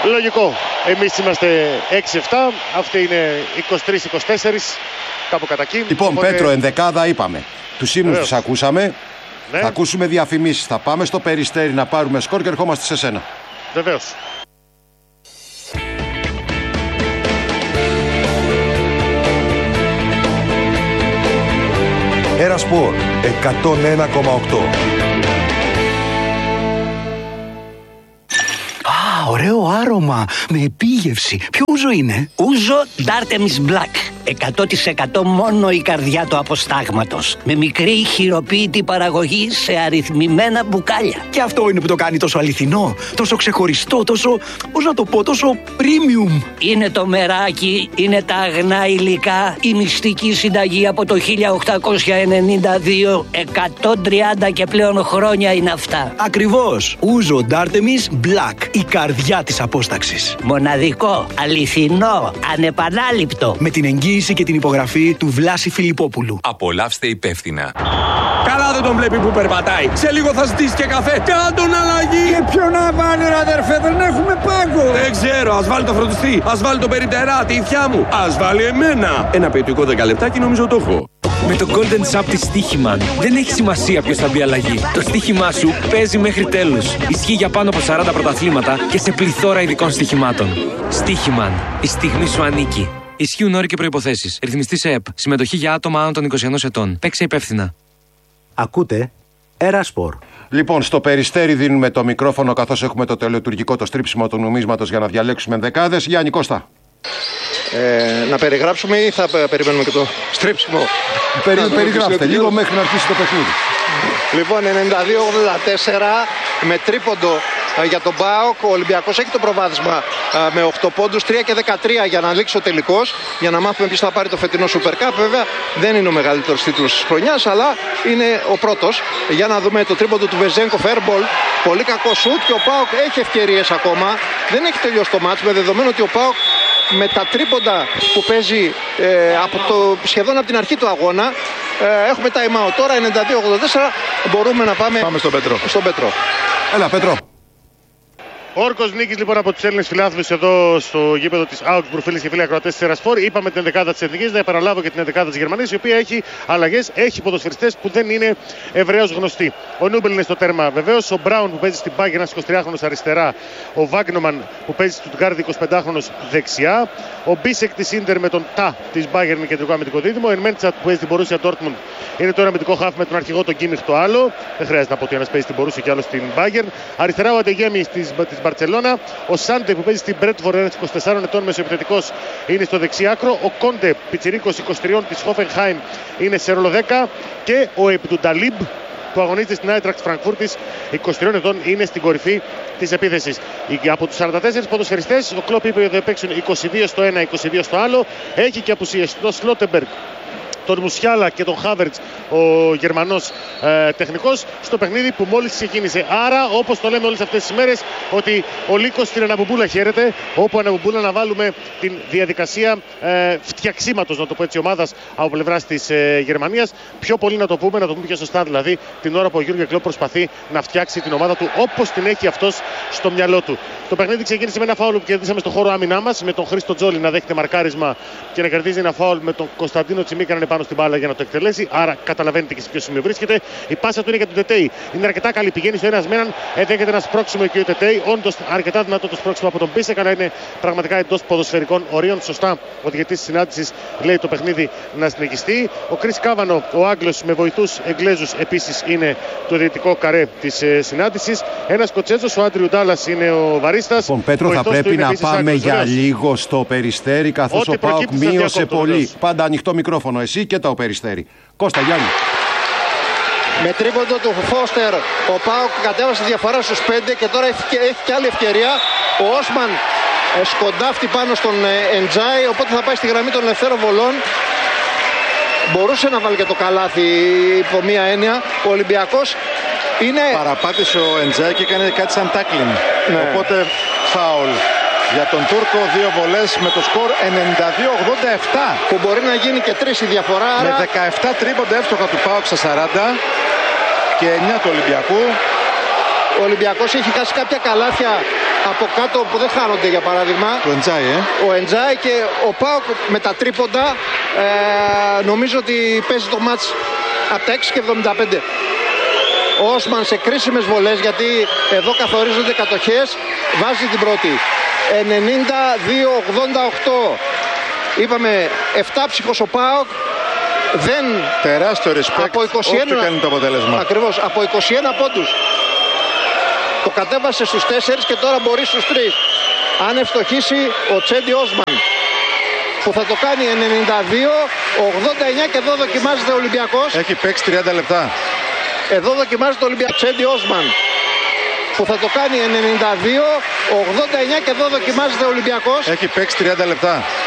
Λογικό. Εμείς είμαστε 6-7. Αυτοί είναι 23-24. Κάπου κατά εκεί. Λοιπόν, οπότε... Πέτρο, ενδεκάδα είπαμε. Τους ύμνους τους ακούσαμε. Ναι. Θα ακούσουμε διαφημίσεις. Θα πάμε στο Περιστέρι να πάρουμε σκορ και ερχόμαστε σε σένα. Βεβαίως. Ένα Σπορ 101,8. Ωραίο άρωμα, με επίγευση. Ποιο ούζο είναι? Ούζο Ντάρτεμις Black. 100% μόνο η καρδιά του αποστάγματος. Με μικρή χειροποίητη παραγωγή σε αριθμημένα μπουκάλια. Και αυτό είναι που το κάνει τόσο αληθινό, τόσο ξεχωριστό, τόσο, πώς να το πω, τόσο premium. Είναι το μεράκι, είναι τα αγνά υλικά, η μυστική συνταγή από το 1892. 130 και πλέον χρόνια είναι αυτά. Ακριβώς. Ούζο Ντάρτεμις Black. Η καρδιά της απόσταξης. Μοναδικό, αληθινό, ανεπανάληπτο. Με την εγγύηση και την υπογραφή του Βλάση Φιλιππόπουλου. Απολαύστε υπεύθυνα. Καλά δεν τον βλέπει που περπατάει. Σε λίγο θα ζητήσει και καφέ. Κάντον αλλαγή. Και ποιο να βάλει ρε αδερφέ, δεν έχουμε πάγκο. Δεν ξέρω, ας βάλει το φροντιστή. Ας βάλει το περιτερά, τη ηθιά μου. Ας βάλει εμένα. Ένα ποιοτικό 10 λεπτάκι νομίζω το έχω. Με το Golden Shop της Στοίχημαν δεν έχει σημασία ποιος θα μπει αλλαγή. Το στοίχημά σου παίζει μέχρι τέλους. Ισχύει για πάνω από 40 πρωταθλήματα και σε πληθώρα ειδικών στοιχημάτων. Στοίχημαν. Η στιγμή σου ανήκει. Ισχύουν όροι και προϋποθέσεις. Ρυθμιστής ΕΕΠ. Συμμετοχή για άτομα άνω των 21 ετών. Παίξε υπεύθυνα. Ακούτε Ένα Σπορ. Λοιπόν, στο Περιστέρι δίνουμε το μικρόφωνο καθώς έχουμε το τελετουργικό, το στρίψιμο του νομίσματος για να διαλέξουμε ενδεκάδες. Γιάννη Κώστα. Να περιγράψουμε ή θα περιμένουμε και το στρίψιμο? Περιγράψτε λίγο μέχρι να αρχίσει το παιχνίδι. Λοιπόν, 92-84 με τρίποντο για τον ΠΑΟΚ. Ο Ολυμπιακός έχει το προβάδισμα με 8 πόντους, 3 και 13 για να λήξει ο τελικός. Για να μάθουμε ποιος θα πάρει το φετινό Super Cup. Βέβαια δεν είναι ο μεγαλύτερος τίτλος της χρονιάς, αλλά είναι ο πρώτος. Για να δούμε το τρίποντο του Βεζένκοφ, airball. Πολύ κακό σουτ και ο ΠΑΟΚ έχει ευκαιρίες ακόμα. Δεν έχει τελειώσει το μάτς, με δεδομένο ότι ο ΠΑΟΚ με τα τρίποντα που παίζει σχεδόν από την αρχή του αγώνα. Έχουμε time out τώρα, 92-84. Μπορούμε να πάμε στον Πέτρο. Έλα, Πέτρο. Όρκος νίκης λοιπόν από τους Έλληνες φιλάθλους εδώ στο γήπεδο της Augsburg, φίλες και φίλοι ακροατές της Ερασπορ. Είπαμε την 11η της Εθνικής, να επαναλάβω και την 11η της Γερμανίας, η οποία έχει αλλαγές, έχει ποδοσφαιριστές που δεν είναι ευρέως γνωστοί. Ο Νούμπελ είναι στο τέρμα βεβαίως, ο Μπράουν που παίζει στην Bayern, ένας 23χρονος αριστερά, ο Βάγνομαν που παίζει στην Stuttgart, 25χρονος δεξιά, ο Μπίσεκ της Ίντερ με τον Τα της Bayern με κεντρικό αμυντικό δίδυμο, ο Ενμέντσατ που παίζει στην Borussia Dortmund είναι το αμυντικό χάφ με τον αρχηγό τον Κίμιχ το άλλο. Δεν χρειάζεται να πω ότι ένας παίζει στην Borussia και άλλο στην Bayern. Αριστερά ο Αντεγέμι της Μπαρτσελώνα. Ο Σάντε που παίζει στην Μπρέτφορντ, ένας 24 ετών μεσοεπιθετικός, είναι στο δεξί άκρο. Ο Κόντε, πιτσιρίκος 23 της Hoffenheim, είναι σε ρόλο 10. Και ο Εμπτουνταλίμπ που αγωνίζεται στην Άιντραχτ Φραγκφούρτης, 23 ετών, είναι στην κορυφή της επίθεσης. Από τους 44 ποδοσφαιριστές, ο Κλόπ είπε ότι θα παίξουν 22 στο ένα, 22 στο άλλο. Έχει και απουσίες τον Σλότεμπεργκ, τον Μουσιάλα και τον Χάβερτς, ο Γερμανός τεχνικός, στο παιχνίδι που μόλις ξεκίνησε. Άρα, όπως το λέμε όλες αυτές τις μέρες, ότι ο Λύκος στην Αναμπουμπούλα χαίρεται, όπου Αναμπουμπούλα να βάλουμε την διαδικασία φτιαξίματος, να το πω έτσι, ομάδας από πλευράς της Γερμανίας. Πιο πολύ να το πούμε πιο σωστά δηλαδή, την ώρα που ο Γιούργεν Κλοπ προσπαθεί να φτιάξει την ομάδα του όπως την έχει αυτός στο μυαλό του. Το παιχνίδι ξεκίνησε με ένα φάουλ που κερδίσαμε στο χώρο άμυνά μας, με τον Χρήστο Τζόλι να δέχεται μαρκάρισμα και να κερδίζει ένα φάουλ με τον Κωνσταντίνο Τσιμίκα να είναι πάνω στην μπάλα για να το εκτελέσει. Άρα καταλαβαίνετε και σε ποιο σημείο βρίσκεται. Η πάσα του είναι για τον Τετέι. Είναι αρκετά καλή. Πηγαίνει στο ένας με έναν. Δέχεται ένα σπρώξιμο εκεί ο Τετέι. Όντως αρκετά δυνατό το σπρώξιμο από τον Μπίσεκ, αλλά είναι πραγματικά εντός ποδοσφαιρικών ορίων. Σωστά ο διαιτητής της συνάντησης λέει το παιχνίδι να συνεχιστεί. Ο Κρίς Κάβανο, ο Άγγλος με βοηθούς Εγγλέζους, επίσης είναι το διαιτητικό καρέ της συνάντησης. Ένας Σκοτσέζος, ο Άντριου Ντάλλας, είναι ο βαρίστας. Λοιπόν, Πέτρο, θα πρέπει να πάμε για λίγο στο Περιστέρι, καθώς ο ΠΑΟΚ μείωσε πολύ. Πάντα ανοιχτό μικρόφωνο, εσύ και το Περιστέρι. Κώστα, Γιάννη. Με τρίποντο του Φώστερ ο ΠΑΟΚ κατέβασε διαφορά στους 5 και τώρα έχει και άλλη ευκαιρία. Ο Όσμαν σκοντάφτει πάνω στον Εντζάι, οπότε θα πάει στη γραμμή των ελευθέρων βολών. Μπορούσε να βάλει και το καλάθι υπό μία έννοια. Ο Ολυμπιακός είναι... Παραπάτησε ο Εντζάι και έκανε κάτι σαν τάκλινγκ. Ναι. Οπότε φάουλ για τον Τούρκο, 2 βολές με το σκορ 92-87. Που μπορεί να γίνει και 3 η διαφορά. Με 17 τρίποντα εύστοχα του ΠΑΟΚ στα 40 και 9 του Ολυμπιακού. Ο Ολυμπιακός έχει χάσει κάποια καλάθια από κάτω που δεν χάνονται, για παράδειγμα. Ο Εντζάι και ο ΠΑΟΚ με τα τρίποντα νομίζω ότι παίζει το μάτς από τα 6:75. Ο Όσμαν σε κρίσιμες βολές, γιατί εδώ καθορίζονται κατοχές, βάζει την πρώτη. 92-88. Είπαμε 7ψυχος ο ΠΑΟΚ. Δεν... Τεράστιο respect. Από 21... Ό,τι κάνει το αποτέλεσμα. Ακριβώς. Από 21 πόντους. Το κατέβασε στους 4 και τώρα μπορεί στους 3. Αν ευστοχίσει ο Τσέντι Όσμαν, που θα το κάνει 92-89, και εδώ δοκιμάζεται ο Ολυμπιακός. Έχει παίξει 30 λεπτά. Εδώ δοκιμάζεται ο Ολυμπιακός. Τσέντι Όσμαν, που θα το κάνει 92-89, και εδώ δοκιμάζεται ο Ολυμπιακός. Έχει παίξει 30 λεπτά.